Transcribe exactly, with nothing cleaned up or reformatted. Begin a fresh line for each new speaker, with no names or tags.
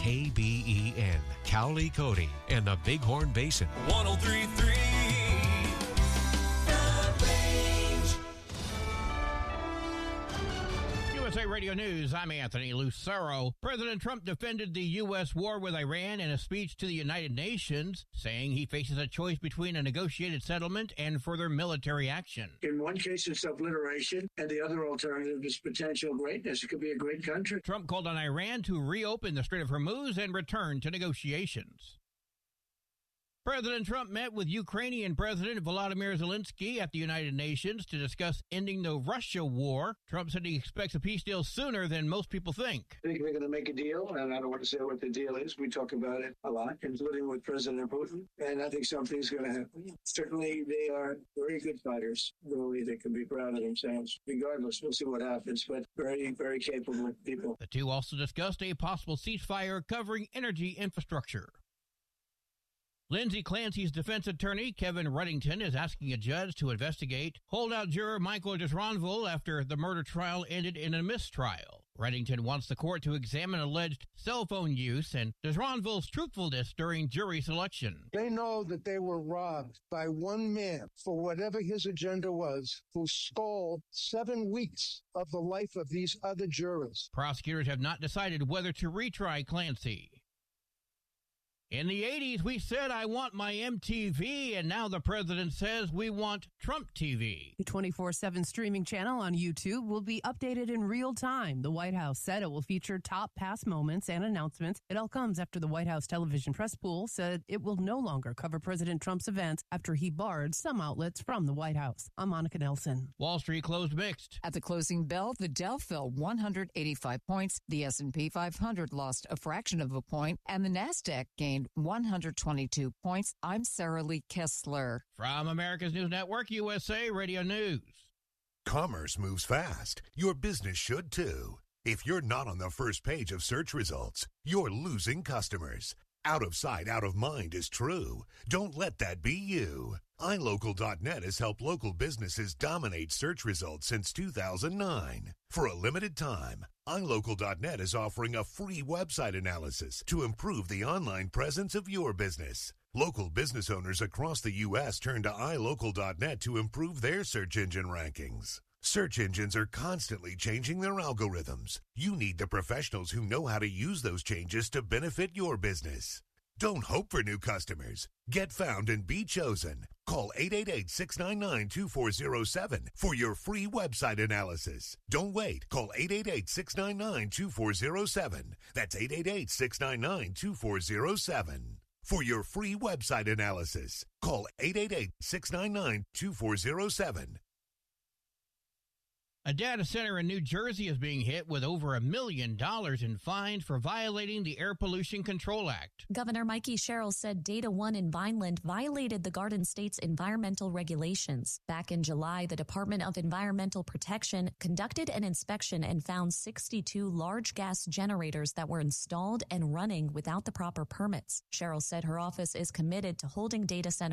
A B E N, Cowley, Cody, and the Bighorn Basin.
one oh three point three
U S A Radio News, I'm Anthony Lucero. President Trump defended the U S war with Iran in a speech to the United Nations, saying he faces a choice between a negotiated settlement and further military action.
In one case, it's obliteration, and the other alternative is potential greatness. It could be a great country.
Trump called on Iran to reopen the Strait of Hormuz and return to negotiations. President Trump met with Ukrainian President Volodymyr Zelensky at the United Nations to discuss ending the Russia war. Trump said he expects a peace deal sooner than most people think.
I think we're going to make a deal, and I don't want to say what the deal is. We talk about it a lot, including with President Putin, and I think something's going to happen. Certainly, they are very good fighters. Really, they can be proud of themselves. Regardless, we'll see what happens, but very, very capable people.
The two also discussed a possible ceasefire covering energy infrastructure. Lindsay Clancy's defense attorney, Kevin Reddington, is asking a judge to investigate holdout juror Michael Disronville after the murder trial ended in a mistrial. Reddington wants the court to examine alleged cell phone use and Disronville's truthfulness during jury selection.
They know that they were robbed by one man, for whatever his agenda was, who stole seven weeks of the life of these other jurors.
Prosecutors have not decided whether to retry Clancy. In the eighties, we said, I want my M T V, and now the president says we want Trump T V.
The twenty-four seven streaming channel on YouTube will be updated in real time. The White House said it will feature top past moments and announcements. It all comes after the White House television press pool said it will no longer cover President Trump's events after he barred some outlets from the White House. I'm Monica Nelson.
Wall Street closed mixed.
At the closing bell, the Dow fell one hundred eighty-five points, the S and P five hundred lost a fraction of a point, and the NASDAQ gained one hundred twenty-two points. I'm Sarah Lee Kessler.
From America's News Network, U S A Radio News.
Commerce moves fast. Your business should too. If you're not on the first page of search results, you're losing customers. Out of sight, out of mind is true. Don't let that be you. i local dot net has helped local businesses dominate search results since two thousand nine. For a limited time, i local dot net is offering a free website analysis to improve the online presence of your business. Local business owners across the U S turn to i local dot net to improve their search engine rankings. Search engines are constantly changing their algorithms. You need the professionals who know how to use those changes to benefit your business. Don't hope for new customers. Get found and be chosen. Call eight eight eight, six nine nine, two four zero seven for your free website analysis. Don't wait. Call eight eight eight, six nine nine, two four zero seven. That's eight eight eight, six nine nine, two four zero seven. For your free website analysis, call eight eight eight, six nine nine, two four zero seven.
A data center in New Jersey is being hit with over a million dollars in fines for violating the Air Pollution Control Act.
Governor Mikey Sherrill said Data One in Vineland violated the Garden State's environmental regulations. Back in July, the Department of Environmental Protection conducted an inspection and found sixty-two large gas generators that were installed and running without the proper permits. Sherrill said her office is committed to holding data centers